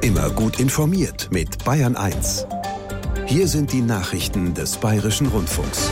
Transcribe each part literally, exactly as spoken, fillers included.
Immer gut informiert mit Bayern eins. Hier sind die Nachrichten des Bayerischen Rundfunks.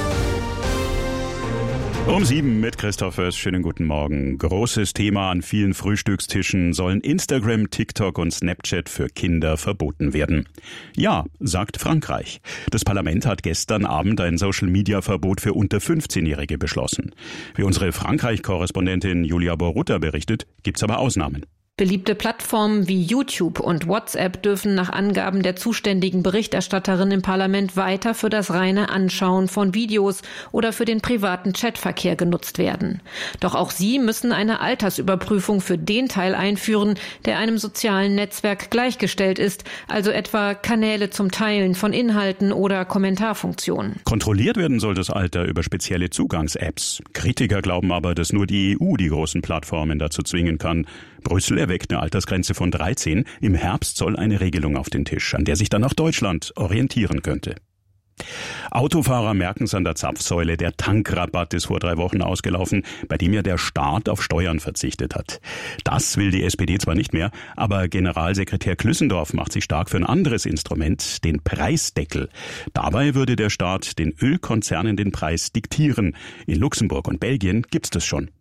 Um sieben mit Christoph Oers. Schönen guten Morgen. Großes Thema an vielen Frühstückstischen: sollen Instagram, TikTok und Snapchat für Kinder verboten werden? Ja, sagt Frankreich. Das Parlament hat gestern Abend ein Social-Media-Verbot für unter fünfzehnjährige beschlossen. Wie unsere Frankreich-Korrespondentin Julia Borutta berichtet, gibt's aber Ausnahmen. Beliebte Plattformen wie YouTube und WhatsApp dürfen nach Angaben der zuständigen Berichterstatterin im Parlament weiter für das reine Anschauen von Videos oder für den privaten Chatverkehr genutzt werden. Doch auch sie müssen eine Altersüberprüfung für den Teil einführen, der einem sozialen Netzwerk gleichgestellt ist, also etwa Kanäle zum Teilen von Inhalten oder Kommentarfunktionen. Kontrolliert werden soll das Alter über spezielle Zugangs-Apps. Kritiker glauben aber, dass nur die E U die großen Plattformen dazu zwingen kann. Brüssel erweckt eine Altersgrenze von dreizehn. Im Herbst soll eine Regelung auf den Tisch, an der sich dann auch Deutschland orientieren könnte. Autofahrer merken es an der Zapfsäule. Der Tankrabatt ist vor drei Wochen ausgelaufen, bei dem ja der Staat auf Steuern verzichtet hat. Das will die S P D zwar nicht mehr, aber Generalsekretär Klüssendorf macht sich stark für ein anderes Instrument, den Preisdeckel. Dabei würde der Staat den Ölkonzernen den Preis diktieren. In Luxemburg und Belgien gibt's das schon.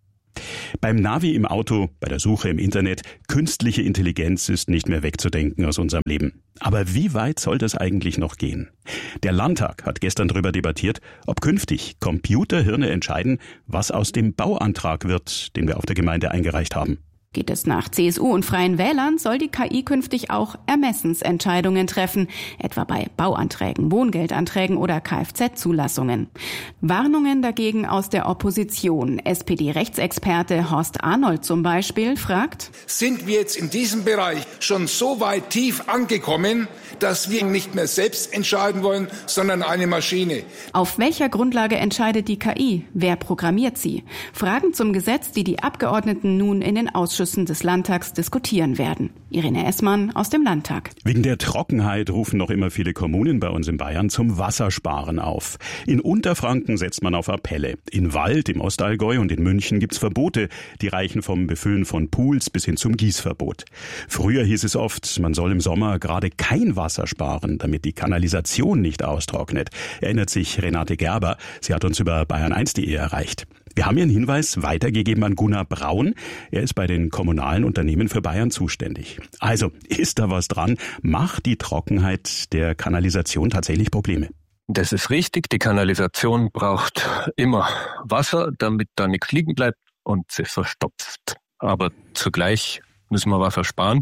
Beim Navi im Auto, bei der Suche im Internet, künstliche Intelligenz ist nicht mehr wegzudenken aus unserem Leben. Aber wie weit soll das eigentlich noch gehen? Der Landtag hat gestern darüber debattiert, ob künftig Computerhirne entscheiden, was aus dem Bauantrag wird, den wir auf der Gemeinde eingereicht haben. Geht es nach C S U und Freien Wählern, soll die K I künftig auch Ermessensentscheidungen treffen, etwa bei Bauanträgen, Wohngeldanträgen oder Kfz-Zulassungen. Warnungen dagegen aus der Opposition. S P D-Rechtsexperte Horst Arnold zum Beispiel fragt: Sind wir jetzt in diesem Bereich schon so weit tief angekommen, dass wir nicht mehr selbst entscheiden wollen, sondern eine Maschine? Auf welcher Grundlage entscheidet die K I? Wer programmiert sie? Fragen zum Gesetz, die die Abgeordneten nun in den Ausschüssen des Landtags diskutieren werden. Irene Essmann aus dem Landtag. Wegen der Trockenheit rufen noch immer viele Kommunen bei uns in Bayern zum Wassersparen auf. In Unterfranken setzt man auf Appelle. In Wald, im Ostallgäu und in München gibt's Verbote. Die reichen vom Befüllen von Pools bis hin zum Gießverbot. Früher hieß es oft, man soll im Sommer gerade kein Wasser sparen, damit die Kanalisation nicht austrocknet. Erinnert sich Renate Gerber. Sie hat uns über bayern eins punkt de erreicht. Wir haben Ihren Hinweis weitergegeben an Gunnar Braun. Er ist bei den kommunalen Unternehmen für Bayern zuständig. Also, ist da was dran? Macht die Trockenheit der Kanalisation tatsächlich Probleme? Das ist richtig. Die Kanalisation braucht immer Wasser, damit da nichts liegen bleibt und sie verstopft. Aber zugleich müssen wir Wasser sparen.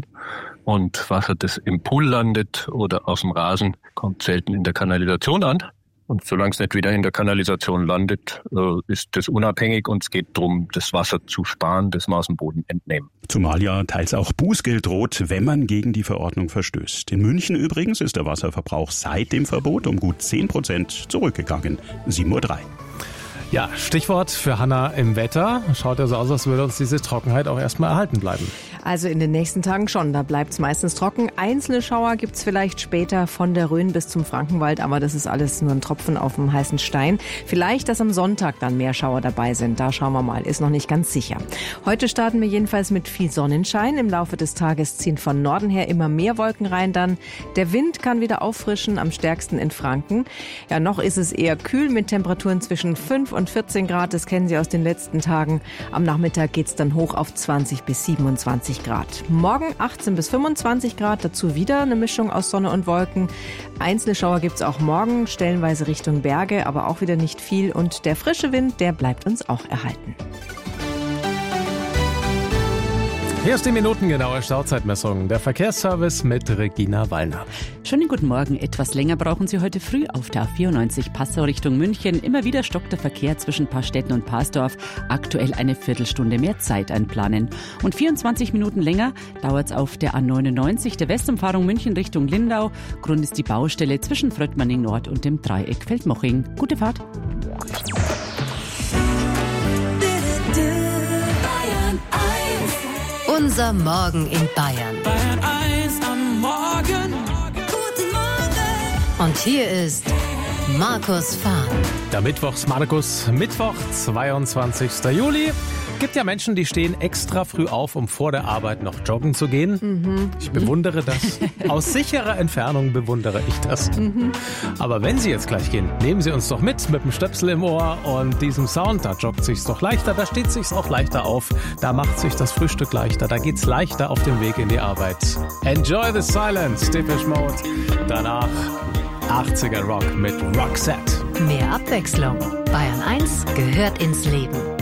Und Wasser, das im Pool landet oder aus dem Rasen, kommt selten in der Kanalisation an. Und solange es nicht wieder in der Kanalisation landet, ist das unabhängig und es geht darum, das Wasser zu sparen, das wir aus dem Boden entnehmen. Zumal ja teils auch Bußgeld droht, wenn man gegen die Verordnung verstößt. In München übrigens ist der Wasserverbrauch seit dem Verbot um gut zehn Prozent zurückgegangen. sieben Uhr drei. Ja, Stichwort für Hanna im Wetter. Schaut ja so aus, als würde uns diese Trockenheit auch erstmal erhalten bleiben. Also in den nächsten Tagen schon, da bleibt es meistens trocken. Einzelne Schauer gibt es vielleicht später von der Rhön bis zum Frankenwald, aber das ist alles nur ein Tropfen auf dem heißen Stein. Vielleicht, dass am Sonntag dann mehr Schauer dabei sind, da schauen wir mal, ist noch nicht ganz sicher. Heute starten wir jedenfalls mit viel Sonnenschein. Im Laufe des Tages ziehen von Norden her immer mehr Wolken rein dann. Der Wind kann wieder auffrischen, am stärksten in Franken. Ja, noch ist es eher kühl mit Temperaturen zwischen fünf und vierzehn Grad, das kennen Sie aus den letzten Tagen. Am Nachmittag geht's dann hoch auf zwanzig bis siebenundzwanzig Grad. Morgen achtzehn bis fünfundzwanzig Grad, dazu wieder eine Mischung aus Sonne und Wolken. Einzelne Schauer gibt's auch morgen, stellenweise Richtung Berge, aber auch wieder nicht viel. Und der frische Wind, der bleibt uns auch erhalten. Hier ist die minutengenaue Stauzeitmessung. Der Verkehrsservice mit Regina Wallner. Schönen guten Morgen. Etwas länger brauchen Sie heute früh auf der A vierundneunzig Passau Richtung München. Immer wieder stockt der Verkehr zwischen Paarstetten und Parsdorf. Aktuell eine Viertelstunde mehr Zeit einplanen. Und vierundzwanzig Minuten länger dauert es auf der A neunundneunzig, der Westumfahrung München Richtung Lindau. Grund ist die Baustelle zwischen Fröttmanning Nord und dem Dreieck Feldmoching. Gute Fahrt. Unser Morgen in Bayern. Bayern eins am Morgen. Guten Morgen. Und hier ist Markus Fahren. Der Mittwochs Markus, Mittwoch, zweiundzwanzigster Juli. Gibt ja Menschen, die stehen extra früh auf, um vor der Arbeit noch joggen zu gehen. Mhm. Ich bewundere das. Aus sicherer Entfernung bewundere ich das. Mhm. Aber wenn Sie jetzt gleich gehen, nehmen Sie uns doch mit, mit dem Stöpsel im Ohr und diesem Sound. Da joggt sich's doch leichter, da steht sich's auch leichter auf. Da macht sich das Frühstück leichter, da geht's leichter auf dem Weg in die Arbeit. Enjoy the silence, Depeche Mode. Danach achtziger Rock mit Roxette. Mehr Abwechslung. Bayern eins gehört ins Leben.